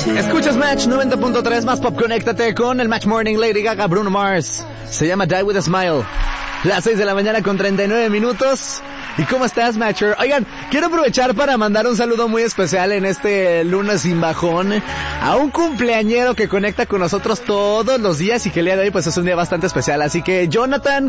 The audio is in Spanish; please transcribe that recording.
Escuchas Match 90.3 más pop, conéctate con el Match Morning, Lady Gaga, Bruno Mars. Se llama Die With A Smile. Las 6 de la mañana con 39 minutos. ¿Y cómo estás, Matcher? Oigan, quiero aprovechar para mandar un saludo muy especial en este lunes sin bajón a un cumpleañero que conecta con nosotros todos los días y que el día de hoy pues es un día bastante especial. Así que, Jonathan,